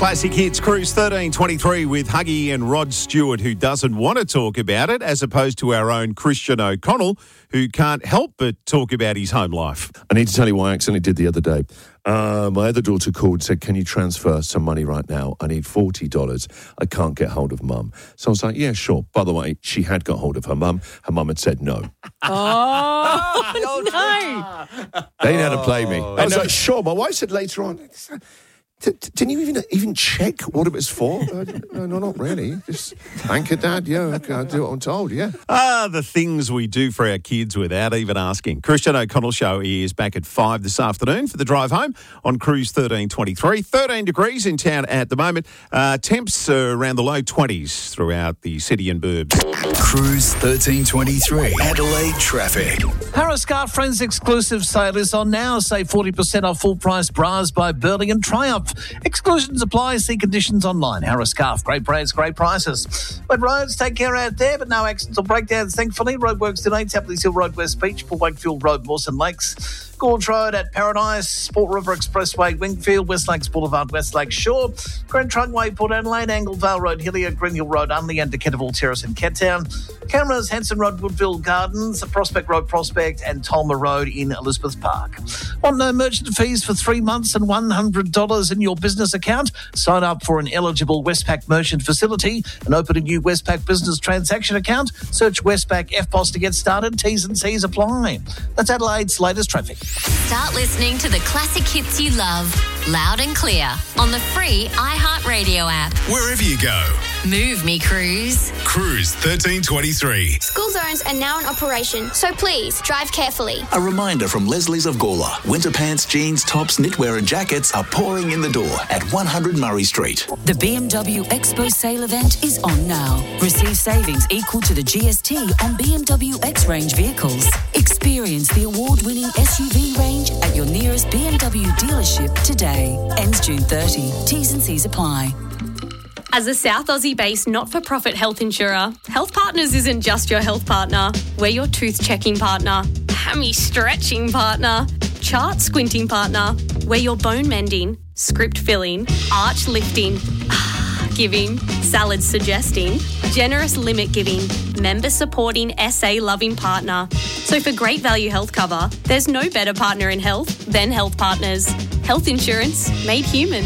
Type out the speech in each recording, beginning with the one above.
Classic Hits Cruise 1323 with Huggy and Rod Stewart, who doesn't want to talk about it, as opposed to our own Christian O'Connell, who can't help but talk about his home life. I need to tell you what I accidentally did the other day. My other daughter called and said, can you transfer some money right now? I need $40. I can't get hold of Mum. So I was like, yeah, sure. By the way, she had got hold of her mum. Her mum had said no. Oh, no. They didn't know how to play me. I was like, sure. My wife said later on, didn't you even check what it was for? No, not really. Just thank her, Dad. Yeah, okay, I'll do what I'm told, yeah. The things we do for our kids without even asking. Christian O'Connell Show is back at 5 this afternoon for the drive home on Cruise 1323. 13 degrees in town at the moment. Temps around the low 20s throughout the city and burbs. Cruise 1323. Adelaide traffic. Harris Scarf Friends exclusive sale is on now. Save 40% off full price bras by Burley and Triumph. Exclusions apply. See conditions online. Harris Scarf. Great brands, great prices. But roads, take care out there, but no accidents or breakdowns, thankfully. Roadworks today. Tapley's Hill Road, West Beach. Port Wakefield Road, Mawson Lakes. Gorge Road at Paradise. Sport River Expressway, Wingfield. West Lakes Boulevard, West Lakes Shore. Grand Trunkway, Port Adelaide. Anglevale Road, Hillier. Green Hill Road, Unley. And Decataville Terrace in Catown. Cameras, Hanson Road, Woodville Gardens. Prospect Road, Prospect. And Tolmer Road in Elizabeth Park. Want no merchant fees for 3 months and $100 in your business account? Sign up for an eligible Westpac merchant facility and open a new Westpac business transaction account. Search Westpac FPOS to get started. T's and C's apply. That's Adelaide's latest traffic. Start listening to the classic hits you love, loud and clear, on the free iHeartRadio app. Wherever you go. Move me, Cruise. Cruise 1323. School zones are now in operation, so please drive carefully. A reminder from Leslie's of Gawler. Winter pants, jeans, tops, knitwear and jackets are pouring in the door at 100 Murray Street. The BMW Expo sale event is on now. Receive savings equal to the GST on BMW X-Range vehicles. Experience the award-winning SUV range at your nearest BMW dealership today. Ends June 30. T's and C's apply. As a South Aussie-based not-for-profit health insurer, Health Partners isn't just your health partner. We're your tooth-checking partner, hammy-stretching partner, chart-squinting partner. We're your bone-mending, script-filling, arch-lifting, giving, salad-suggesting, generous limit-giving, member-supporting, SA-loving partner. So for great value health cover, there's no better partner in health than Health Partners. Health insurance made human.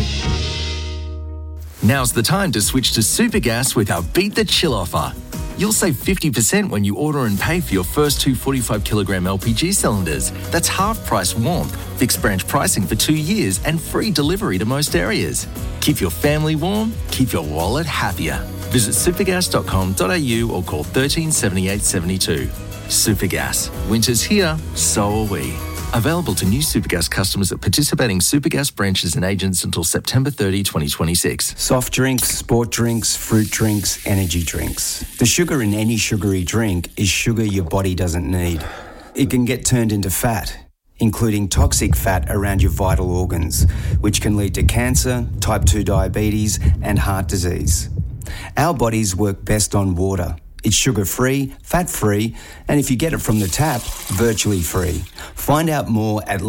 Now's the time to switch to Supergas with our Beat the Chill offer. You'll save 50% when you order and pay for your first 2 45-kilogram LPG cylinders. That's half-price warmth, fixed branch pricing for 2 years and free delivery to most areas. Keep your family warm, keep your wallet happier. Visit supergas.com.au or call 13 78 72. Supergas. Winter's here, so are we. Available to new Supergas customers at participating Supergas branches and agents until September 30, 2026. Soft drinks, sport drinks, fruit drinks, energy drinks. The sugar in any sugary drink is sugar your body doesn't need. It can get turned into fat, including toxic fat around your vital organs, which can lead to cancer, type 2 diabetes, and heart disease. Our bodies work best on water. It's sugar-free, fat-free, and if you get it from the tap, virtually free. Find out more at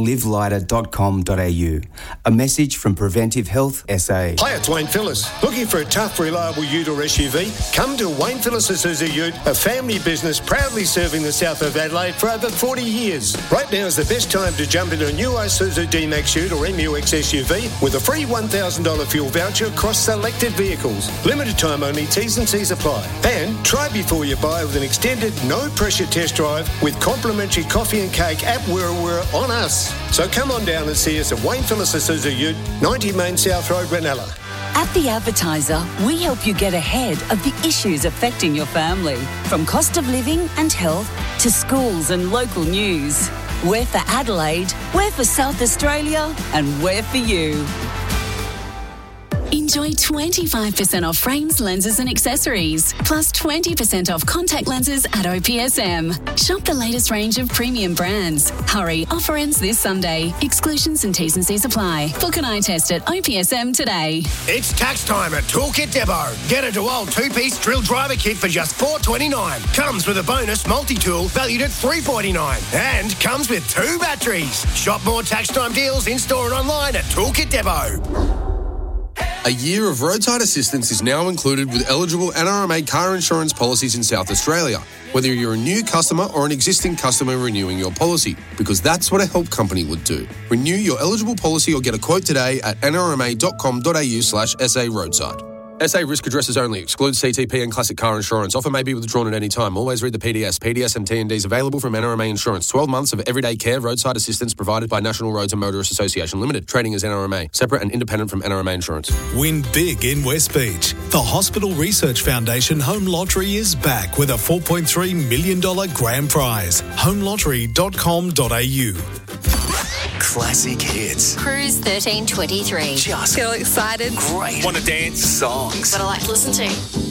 livelighter.com.au. A message from Preventive Health SA. Hi, it's Wayne Phillips. Looking for a tough, reliable ute or SUV? Come to Wayne Phillips Isuzu Ute, a family business proudly serving the south of Adelaide for over 40 years. Right now is the best time to jump into a new Isuzu D-Max Ute or MUX SUV with a free $1,000 fuel voucher across selected vehicles. Limited time only, T's and C's apply. And try before you buy with an extended no-pressure test drive with complimentary coffee and cake at Wirrawirra on us. So come on down and see us at Wayne Phillips Isuzu Ute, 90 Main South Road, Ranella. At The Advertiser, we help you get ahead of the issues affecting your family, from cost of living and health to schools and local news. We're for Adelaide, we're for South Australia, and we're for you. Enjoy 25% off frames, lenses and accessories, plus 20% off contact lenses at OPSM. Shop the latest range of premium brands. Hurry, offer ends this Sunday. Exclusions and T's and C's apply. Book an eye test at OPSM today. It's tax time at Toolkit Depot. Get a DeWalt 2-piece drill driver kit for just $4.29. Comes with a bonus multi-tool valued at $3.49. And comes with 2 batteries. Shop more tax time deals in-store and online at Toolkit Depot. A year of roadside assistance is now included with eligible NRMA car insurance policies in South Australia, whether you're a new customer or an existing customer renewing your policy, because that's what a help company would do. Renew your eligible policy or get a quote today at nrma.com.au/SA roadside. SA risk addresses only. Excludes CTP and classic car insurance. Offer may be withdrawn at any time. Always read the PDS. PDS and T&Ds available from NRMA Insurance. 12 months of everyday care roadside assistance provided by National Roads and Motorist Association Limited. Trading as NRMA. Separate and independent from NRMA Insurance. Win big in West Beach. The Hospital Research Foundation Home Lottery is back with a $4.3 million grand prize. homelottery.com.au. Classic hits. Cruise 1323. Just feel excited. great. Want to dance? Songs. That I like to listen to.